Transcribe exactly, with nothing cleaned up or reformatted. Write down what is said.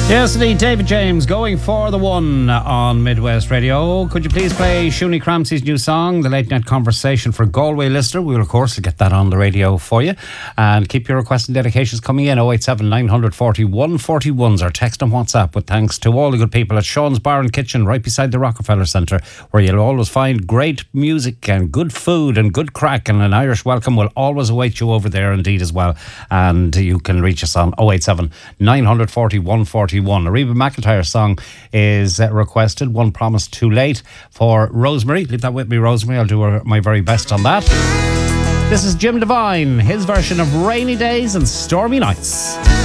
Yes, indeed, David James going for the one on Midwest Radio. Could you please play Shuni Cramsey's new song, The Late Night Conversation, for Galway listener? We will, of course, get that on the radio for you. And keep your requests and dedications coming in. oh eight seven, nine four oh, one four one's our text and WhatsApp, with thanks to all the good people at Sean's Bar and Kitchen, right beside the Rockefeller Centre, where you'll always find great music and good food and good crack, and an Irish welcome will always await you over there indeed as well. And you can reach us on oh eight seven, nine four oh, one four one. A Reba McEntire song is uh, requested, One Promise Too Late, for Rosemary. Leave that with me, Rosemary. I'll do her, my very best on that. This is Jim Devine, his version of Rainy Days and Stormy Nights.